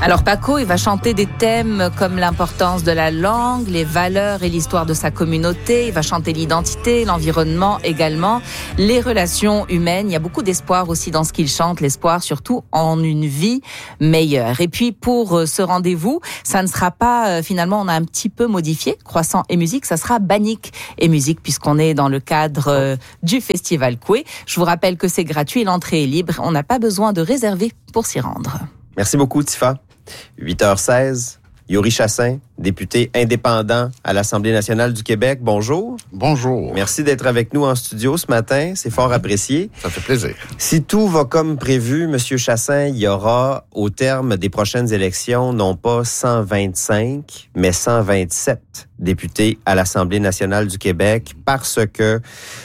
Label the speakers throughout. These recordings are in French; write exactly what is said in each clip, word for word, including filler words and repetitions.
Speaker 1: Alors Paco, il va chanter des thèmes comme l'importance de la langue, les valeurs et l'histoire de sa communauté. Il va chanter l'identité, l'environnement également, les relations humaines. Il y a beaucoup d'espoir aussi dans ce qu'il chante, l'espoir surtout en une vie meilleure. Et puis pour ce rendez-vous, ça ne sera pas, finalement on a un petit peu modifié, Croissant et musique, ça sera Bannick et musique puisqu'on est dans le cadre du Festival Coué. Je vous rappelle que c'est gratuit, l'entrée est libre, on n'a pas besoin de réserver pour s'y rendre.
Speaker 2: Merci beaucoup, Tifa. huit heures seize, Yuri Chassin, député indépendant à l'Assemblée nationale du Québec. Bonjour.
Speaker 3: Bonjour.
Speaker 2: Merci d'être avec nous en studio ce matin. C'est fort apprécié.
Speaker 3: Ça fait plaisir.
Speaker 2: Si tout va comme prévu, Monsieur Chassin, il y aura, au terme des prochaines élections, non pas cent vingt-cinq, mais cent vingt-sept députés à l'Assemblée nationale du Québec parce que,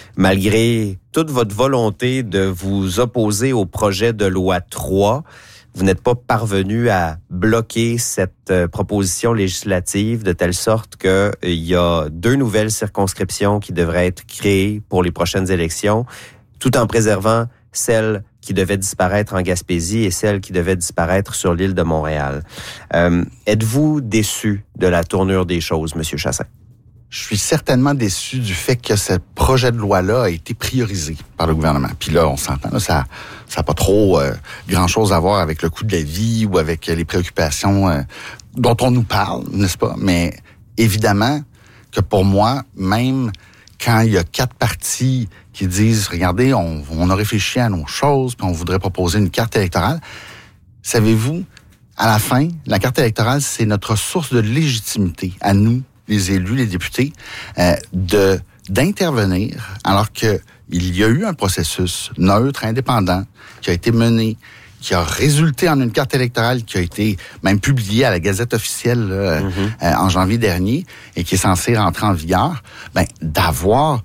Speaker 2: malgré toute votre volonté de vous opposer au projet de loi trois, vous n'êtes pas parvenu à bloquer cette euh, proposition législative de telle sorte qu'il euh, y a deux nouvelles circonscriptions qui devraient être créées pour les prochaines élections, tout en préservant celle qui devait disparaître en Gaspésie et celle qui devait disparaître sur l'île de Montréal. Euh, êtes-vous déçu de la tournure des choses, M. Chassin?
Speaker 3: Je suis certainement déçu du fait que ce projet de loi-là a été priorisé par le gouvernement. Puis là, on s'entend, là, ça ça n'a pas trop euh, grand-chose à voir avec le coût de la vie ou avec les préoccupations euh, dont on nous parle, n'est-ce pas? Mais évidemment que pour moi, même quand il y a quatre partis qui disent, regardez, on, on a réfléchi à nos choses, puis on voudrait proposer une carte électorale, savez-vous, à la fin, la carte électorale, c'est notre source de légitimité à nous, les élus, les députés, euh, de d'intervenir alors que il y a eu un processus neutre, indépendant, qui a été mené, qui a résulté en une carte électorale qui a été même publiée à la Gazette officielle là, mm-hmm. euh, en janvier dernier et qui est censée rentrer en vigueur. Ben d'avoir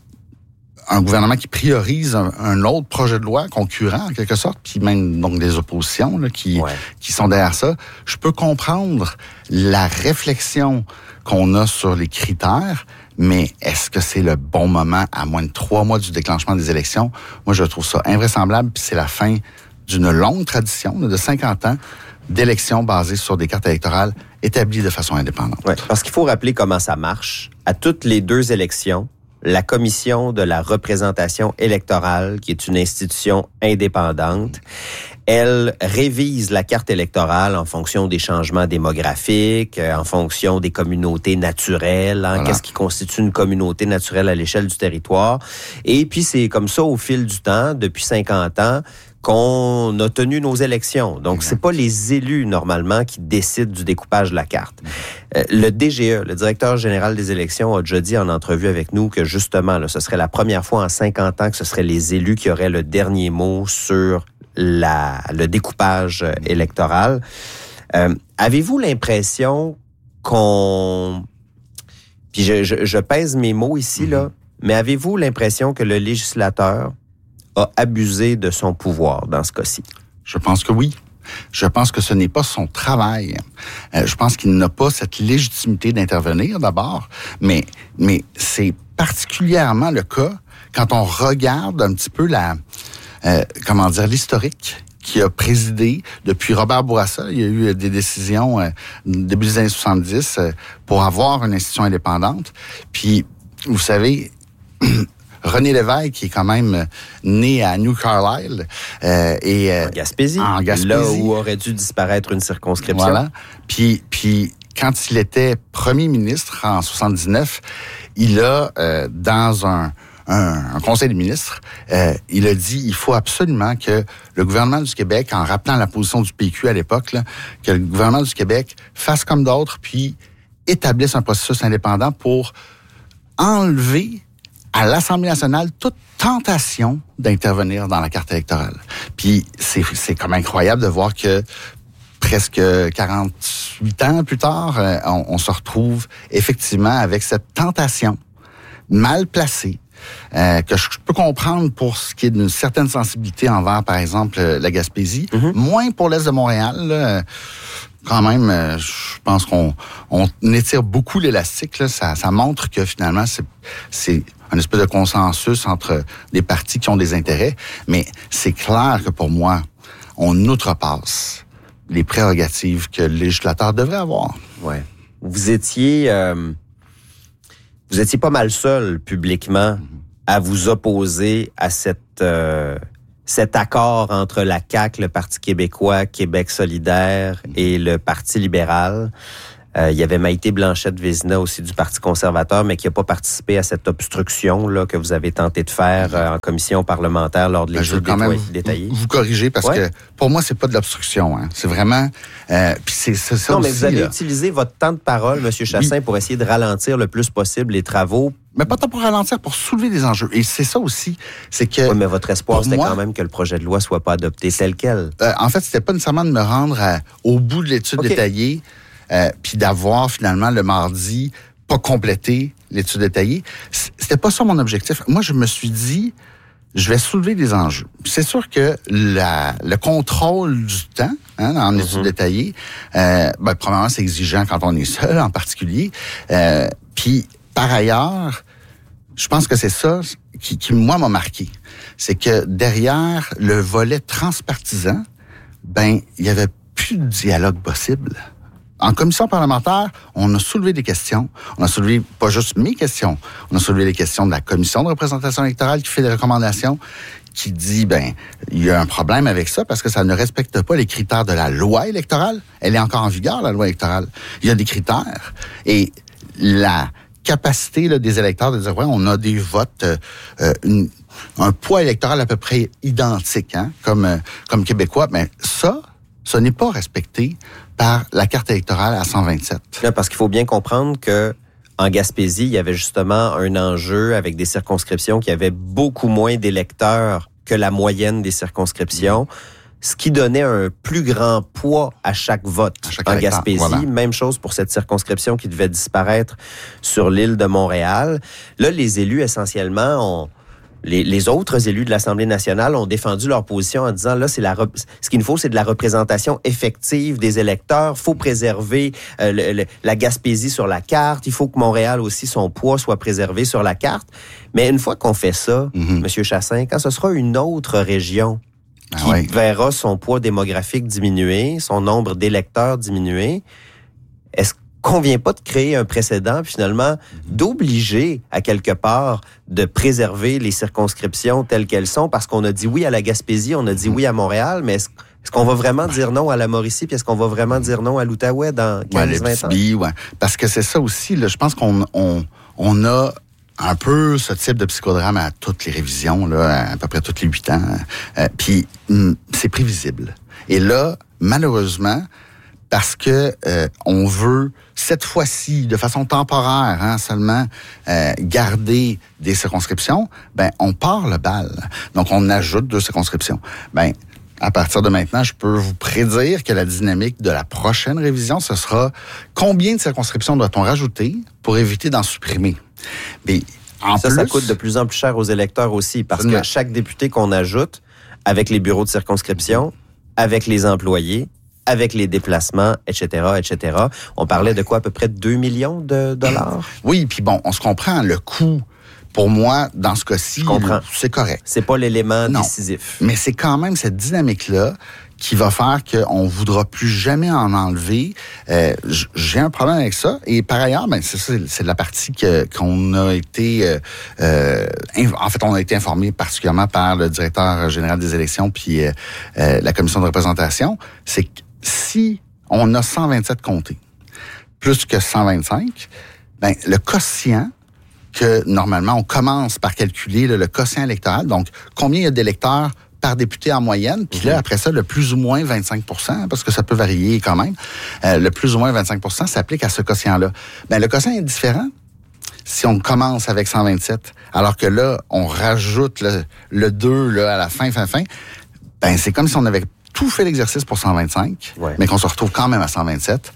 Speaker 3: un gouvernement qui priorise un, un autre projet de loi concurrent, en quelque sorte, puis même donc des oppositions là, qui, ouais. qui sont derrière ça, je peux comprendre la réflexion qu'on a sur les critères, mais est-ce que c'est le bon moment à moins de trois mois du déclenchement des élections? Moi, je trouve ça invraisemblable, puis c'est la fin d'une longue tradition de cinquante ans d'élections basées sur des cartes électorales établies de façon indépendante.
Speaker 2: Ouais, parce qu'il faut rappeler comment ça marche. À toutes les deux élections, la Commission de la représentation électorale, qui est une institution indépendante, elle révise la carte électorale en fonction des changements démographiques, en fonction des communautés naturelles, hein, voilà. Qu'est-ce qui constitue une communauté naturelle à l'échelle du territoire. Et puis c'est comme ça au fil du temps, depuis cinquante ans, qu'on a tenu nos élections. Donc, exact. C'est pas les élus, normalement, qui décident du découpage de la carte. Euh, le D G E, le directeur général des élections, a déjà dit en entrevue avec nous que, justement, là, ce serait la première fois en cinquante ans que ce serait les élus qui auraient le dernier mot sur la, le découpage euh, électoral. Euh, avez-vous l'impression qu'on... Puis je, je, je pèse mes mots ici, mm-hmm. là, mais avez-vous l'impression que le législateur a abusé de son pouvoir dans ce cas-ci?
Speaker 3: Je pense que oui. Je pense que ce n'est pas son travail. Euh, je pense qu'il n'a pas cette légitimité d'intervenir d'abord, mais, mais c'est particulièrement le cas quand on regarde un petit peu la, euh, comment dire, l'historique qui a présidé depuis Robert Bourassa. Il y a eu des décisions euh, début des années soixante-dix euh, pour avoir une institution indépendante. Puis, vous savez, René Lévesque, qui est quand même né à New Carlisle. Euh, et, euh,
Speaker 2: en Gaspésie.
Speaker 3: En Gaspésie.
Speaker 2: Là où aurait dû disparaître une circonscription.
Speaker 3: Voilà. Puis, puis quand il était premier ministre en soixante-dix-neuf, il a, euh, dans un, un, un conseil des ministres, euh, il a dit il faut absolument que le gouvernement du Québec, en rappelant la position du P Q à l'époque, là, que le gouvernement du Québec fasse comme d'autres, puis établisse un processus indépendant pour enlever à l'Assemblée nationale toute tentation d'intervenir dans la carte électorale. Puis c'est, c'est comme incroyable de voir que presque quarante-huit ans plus tard, on, on se retrouve effectivement avec cette tentation mal placée, euh, que je peux comprendre pour ce qui est d'une certaine sensibilité envers, par exemple, la Gaspésie, mm-hmm. moins pour l'Est de Montréal, là. Quand même, euh, je pense qu'on on étire beaucoup l'élastique. Là. Ça, ça montre que finalement, c'est, c'est un espèce de consensus entre des partis qui ont des intérêts. Mais c'est clair que pour moi, on outrepasse les prérogatives que le législateur devrait avoir.
Speaker 2: Ouais. Vous étiez, euh, vous étiez pas mal seul publiquement à vous opposer à cette, euh, cet accord entre la C A Q, le Parti québécois, Québec solidaire et le Parti libéral. Euh, il y avait Maïté Blanchette-Vézina aussi du Parti conservateur, mais qui n'a pas participé à cette obstruction là que vous avez tenté de faire euh, en commission parlementaire lors de l'étude détaillée.
Speaker 3: Vous, vous corriger parce ouais. que pour moi, c'est pas de l'obstruction. Hein. C'est vraiment... Euh, puis c'est, c'est ça
Speaker 2: non,
Speaker 3: aussi,
Speaker 2: mais vous avez
Speaker 3: là.
Speaker 2: utilisé votre temps de parole, M. Chassin, oui. pour essayer de ralentir le plus possible les travaux.
Speaker 3: Mais pas tant pour ralentir, pour soulever des enjeux. Et c'est ça aussi, c'est que...
Speaker 2: Oui, mais votre espoir, c'était moi, quand même que le projet de loi soit pas adopté tel quel.
Speaker 3: Euh, en fait, c'était pas nécessairement de me rendre à, au bout de l'étude okay. détaillée, euh, puis d'avoir finalement le mardi pas complété l'étude détaillée. C'était pas ça mon objectif. Moi, je me suis dit, je vais soulever des enjeux. Puis c'est sûr que la, le contrôle du temps, hein, en mm-hmm. étude détaillée, euh, ben, premièrement, c'est exigeant quand on est seul, en particulier. Euh, puis par ailleurs, je pense que c'est ça qui, qui moi, m'a marqué. C'est que derrière le volet transpartisan, ben, il y avait plus de dialogue possible. En commission parlementaire, on a soulevé des questions. On a soulevé pas juste mes questions. On a soulevé les questions de la commission de représentation électorale qui fait des recommandations, qui dit, ben, il y a un problème avec ça parce que ça ne respecte pas les critères de la loi électorale. Elle est encore en vigueur, la loi électorale. Il y a des critères. Et la capacité là, des électeurs de dire, ouais, on a des votes, euh, une, un poids électoral à peu près identique, hein, comme, euh, comme Québécois, mais ça, ce n'est pas respecté par la carte électorale à cent vingt-sept.
Speaker 2: Là, parce qu'il faut bien comprendre que en Gaspésie, il y avait justement un enjeu avec des circonscriptions qui avaient beaucoup moins d'électeurs que la moyenne des circonscriptions, ce qui donnait un plus grand poids à chaque vote à chaque en électeur, Gaspésie. Voilà. Même chose pour cette circonscription qui devait disparaître sur l'île de Montréal. Là, les élus, essentiellement, ont... Les, les autres élus de l'Assemblée nationale ont défendu leur position en disant, là, c'est la rep... ce qu'il nous faut, c'est de la représentation effective des électeurs. Il faut préserver euh, le, le, la Gaspésie sur la carte. Il faut que Montréal aussi, son poids soit préservé sur la carte. Mais une fois qu'on fait ça, mm-hmm. M. Chassin, quand ce sera une autre région qui ah oui. verra son poids démographique diminuer, son nombre d'électeurs diminuer, est-ce qu'on vient pas de créer un précédent, puis finalement, d'obliger, à quelque part, de préserver les circonscriptions telles qu'elles sont, parce qu'on a dit oui à la Gaspésie, on a dit oui à Montréal, mais est-ce, est-ce qu'on va vraiment dire non à la Mauricie, puis est-ce qu'on va vraiment dire non à l'Outaouais dans quinze vingt ans?
Speaker 3: Ouais, ouais. Parce que c'est ça aussi, là, je pense qu'on on, on a un peu ce type de psychodrame à toutes les révisions, là, à peu près toutes les huit ans. Euh, puis, c'est prévisible. Et là, malheureusement, parce que euh, on veut, cette fois-ci, de façon temporaire, hein, seulement euh, garder des circonscriptions, ben on part le bal. Donc, on ajoute deux circonscriptions. Ben, à partir de maintenant, je peux vous prédire que la dynamique de la prochaine révision, ce sera combien de circonscriptions doit-on rajouter pour éviter d'en supprimer. Mais en
Speaker 2: ça,
Speaker 3: plus,
Speaker 2: ça coûte de plus en plus cher aux électeurs aussi, parce que chaque député qu'on ajoute, avec les bureaux de circonscription, avec les employés, avec les déplacements, et cetera, et cetera. On parlait de quoi, à peu près deux millions de dollars?
Speaker 3: Oui, puis bon, on se comprend, le coût, pour moi, dans ce cas-ci, c'est correct.
Speaker 2: C'est pas l'élément
Speaker 3: non,
Speaker 2: décisif.
Speaker 3: Mais c'est quand même cette dynamique-là qui va faire qu'on ne voudra plus jamais en enlever. Euh, j'ai un problème avec ça. Et par ailleurs, ben c'est ça, c'est la partie que, qu'on a été... Euh, euh, en fait, on a été informé particulièrement par le directeur général des élections puis euh, euh, la commission de représentation, c'est que si on a cent vingt-sept comtés, plus que cent vingt-cinq, ben le quotient que, normalement, on commence par calculer là, le quotient électoral, donc combien il y a d'électeurs par député en moyenne, puis là, après ça, le plus ou moins vingt-cinq pour cent, parce que ça peut varier quand même, euh, le plus ou moins vingt-cinq pour cent s'applique à ce quotient-là. Ben le quotient est différent si on commence avec cent vingt-sept, alors que là, on rajoute le, le deux là, à la fin, fin, fin, ben c'est comme si on avait tout fait l'exercice pour cent vingt-cinq, ouais. mais qu'on se retrouve quand même à cent vingt-sept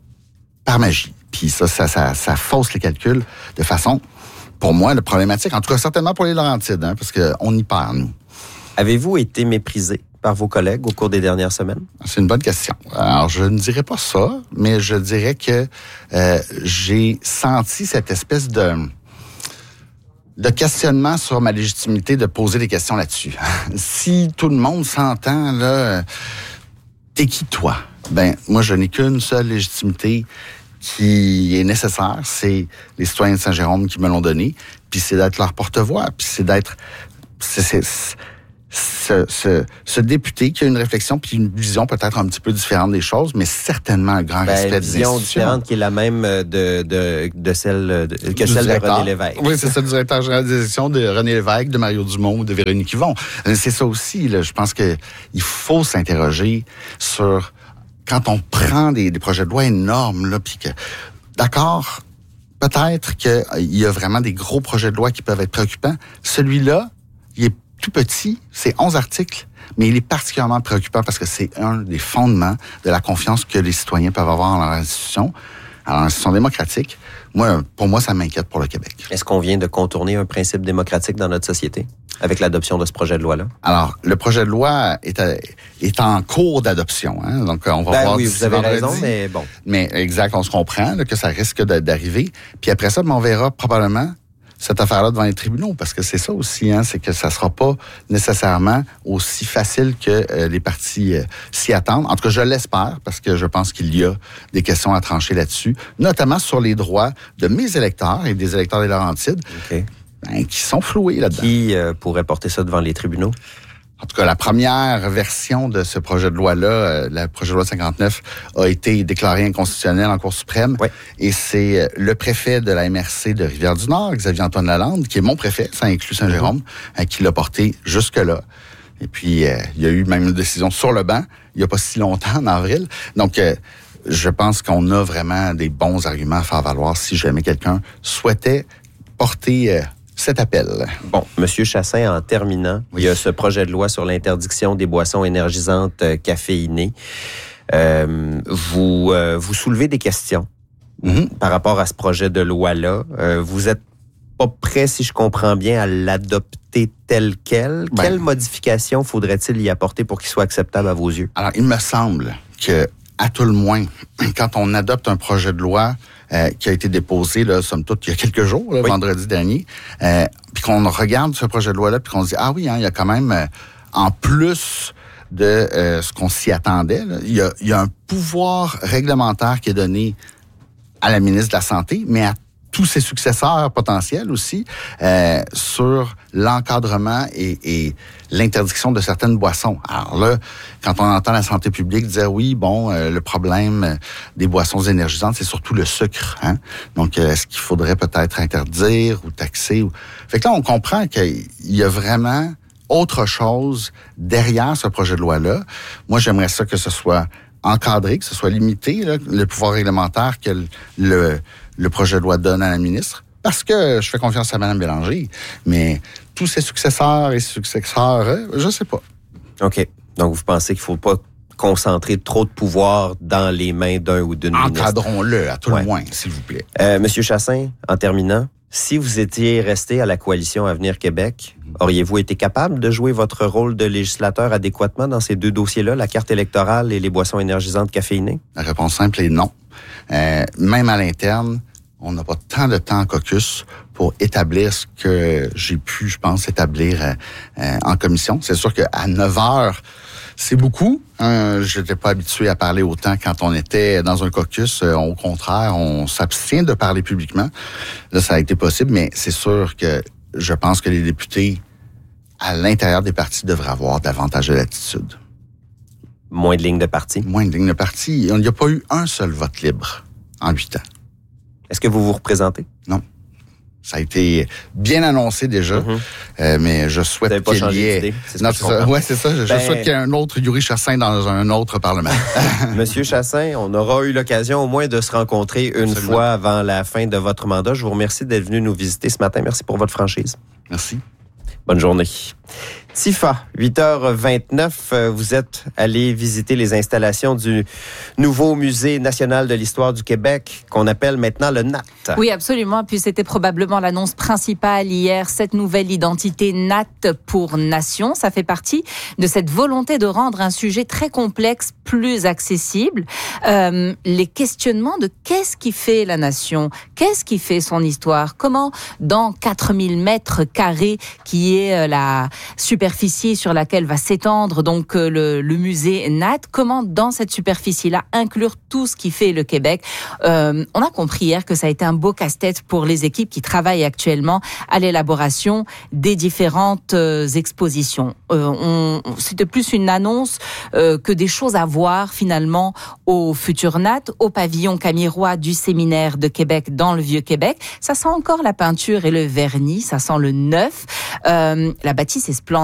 Speaker 3: par magie. Puis ça, ça, ça, ça fausse les calculs de façon, pour moi, le problématique. En tout cas, certainement pour les Laurentides, hein, parce qu'on y perd, nous.
Speaker 2: Avez-vous été méprisé par vos collègues au cours des dernières semaines?
Speaker 3: C'est une bonne question. Alors, je ne dirais pas ça, mais je dirais que euh, j'ai senti cette espèce de... de questionnement sur ma légitimité de poser des questions là-dessus. Si tout le monde s'entend, là, t'es qui, toi? Ben, moi, je n'ai qu'une seule légitimité qui est nécessaire, c'est les citoyens de Saint-Jérôme qui me l'ont donné, puis c'est d'être leur porte-voix, puis c'est d'être... C'est, c'est, c'est, ce, ce, ce député qui a une réflexion puis une vision peut-être un petit peu différente des choses, mais certainement un grand
Speaker 2: ben,
Speaker 3: respect des institutions.
Speaker 2: Une vision différente qui est la même de, de, de celle de, que du celle directeur. de René Lévesque.
Speaker 3: Oui, c'est ça, du directeur général des institutions de René Lévesque, de Mario Dumont, de Véronique Yvon. C'est ça aussi, là, je pense que il faut s'interroger sur... Quand on prend des, des projets de loi énormes, là, puis que, d'accord, peut-être qu'il y a vraiment des gros projets de loi qui peuvent être préoccupants. Celui-là, il est tout petit, c'est onze articles, mais il est particulièrement préoccupant parce que c'est un des fondements de la confiance que les citoyens peuvent avoir en leur institution, en leur institution démocratique. Moi, pour moi, ça m'inquiète pour le Québec.
Speaker 2: Est-ce qu'on vient de contourner un principe démocratique dans notre société avec l'adoption de ce projet de loi-là? Alors,
Speaker 3: le projet de loi est, à, est en cours d'adoption. Hein? Donc, on va
Speaker 2: ben
Speaker 3: voir
Speaker 2: oui, vous avez vendredi. raison, mais bon.
Speaker 3: Mais exact, on se comprend là, que ça risque d'arriver. Puis après ça, on verra probablement cette affaire-là devant les tribunaux, parce que c'est ça aussi, hein, c'est que ça sera pas nécessairement aussi facile que euh, les partis euh, s'y attendent. En tout cas, je l'espère, parce que je pense qu'il y a des questions à trancher là-dessus, notamment sur les droits de mes électeurs et des électeurs des Laurentides, okay. ben, qui sont floués là-dedans.
Speaker 2: Qui euh, pourrait porter ça devant les tribunaux?
Speaker 3: En tout cas, la première version de ce projet de loi-là, euh, le projet de loi cinquante-neuf, a été déclaré inconstitutionnel en Cour suprême. Oui. Et c'est le préfet de la M R C de Rivière-du-Nord, Xavier-Antoine Lalande, qui est mon préfet, ça inclut Saint-Jérôme, mm-hmm. euh, qui l'a porté jusque-là. Et puis, euh, il y a eu même une décision sur le banc, il n'y a pas si longtemps, en avril. Donc, euh, je pense qu'on a vraiment des bons arguments à faire valoir si jamais quelqu'un souhaitait porter... Euh, cet appel.
Speaker 2: Bon, Monsieur Chassin, en terminant, oui. il y a ce projet de loi sur l'interdiction des boissons énergisantes euh, caféinées. Euh, vous, euh, vous soulevez des questions mm-hmm. par rapport à ce projet de loi-là. Euh, vous êtes pas prêt, si je comprends bien, à l'adopter tel quel. Ben, Quelles modifications faudrait-il y apporter pour qu'il soit acceptable à vos yeux?
Speaker 3: Alors, il me semble que, à tout le moins, quand on adopte un projet de loi Euh, qui a été déposé, là, somme toute, il y a quelques jours, là, oui. vendredi dernier, euh, puis qu'on regarde ce projet de loi-là, puis qu'on se dit, ah oui, hein, il y a quand même, euh, en plus de euh, ce qu'on s'y attendait, là, il, y a, il y a un pouvoir réglementaire qui est donné à la ministre de la Santé, mais à tous ses successeurs potentiels aussi, euh, sur l'encadrement et, et l'interdiction de certaines boissons. Alors là, quand on entend la santé publique dire oui, bon, euh, le problème des boissons énergisantes, c'est surtout le sucre. Hein? Donc, euh, est-ce qu'il faudrait peut-être interdire ou taxer? Ou... Fait que là, on comprend qu'il y a vraiment autre chose derrière ce projet de loi-là. Moi, j'aimerais ça que ce soit encadré, que ce soit limité, là, le pouvoir réglementaire que le, le, le projet de loi donne à la ministre, parce que je fais confiance à Mme Bélanger, mais tous ses successeurs et successeurs, je sais pas.
Speaker 2: OK. Donc, vous pensez qu'il faut pas concentrer trop de pouvoir dans les mains d'un ou d'une ministre?
Speaker 3: Encadrons-le, à tout ouais. le moins, s'il vous plaît.
Speaker 2: Euh, Monsieur Chassin, en terminant, si vous étiez resté à la coalition Avenir Québec, auriez-vous été capable de jouer votre rôle de législateur adéquatement dans ces deux dossiers-là, la carte électorale et les boissons énergisantes caféinées? La
Speaker 3: réponse simple est non. Euh, même à l'interne, on n'a pas tant de temps en caucus pour établir ce que j'ai pu, je pense, établir euh, euh, en commission. C'est sûr qu'à neuf heures, c'est beaucoup. Hein, je n'étais pas habitué à parler autant quand on était dans un caucus. Euh, au contraire, on s'abstient de parler publiquement. Là, ça a été possible, mais c'est sûr que je pense que les députés, à l'intérieur des partis, devraient avoir davantage de latitude.
Speaker 2: Moins de lignes de parti?
Speaker 3: Moins de lignes de parti. Il n'y a pas eu un seul vote libre en huit ans.
Speaker 2: Est-ce que vous vous représentez?
Speaker 3: Non. Ça a été bien annoncé déjà, mm-hmm. euh, mais je souhaite
Speaker 2: Vous
Speaker 3: qu'il
Speaker 2: pas
Speaker 3: y ait...
Speaker 2: C'est
Speaker 3: non, c'est ça. Ouais, c'est ça. Je ben... souhaite qu'il y ait un autre Yuri Chassin dans un autre Parlement.
Speaker 2: Monsieur Chassin, on aura eu l'occasion au moins de se rencontrer une Absolument. fois avant la fin de votre mandat. Je vous remercie d'être venu nous visiter ce matin. Merci pour votre franchise.
Speaker 3: Merci.
Speaker 2: Bonne journée. Tifa, huit heures vingt-neuf, vous êtes allé visiter les installations du nouveau Musée national de l'histoire du Québec, qu'on appelle maintenant le N A T.
Speaker 1: Oui, absolument. Puis c'était probablement l'annonce principale hier, cette nouvelle identité N A T pour nation. Ça fait partie de cette volonté de rendre un sujet très complexe plus accessible. Euh, les questionnements de qu'est-ce qui fait la nation, qu'est-ce qui fait son histoire, comment dans quatre mille mètres carrés qui est la super superficie sur laquelle va s'étendre donc le, le musée Nat. Comment, dans cette superficie-là, inclure tout ce qui fait le Québec? euh, On a compris hier que ça a été un beau casse-tête pour les équipes qui travaillent actuellement à l'élaboration des différentes euh, expositions. Euh, on, c'était plus une annonce euh, que des choses à voir finalement au futur Nat, au pavillon Camirois du Séminaire de Québec dans le Vieux-Québec. Ça sent encore la peinture et le vernis, ça sent le neuf. Euh, la bâtisse est splendide.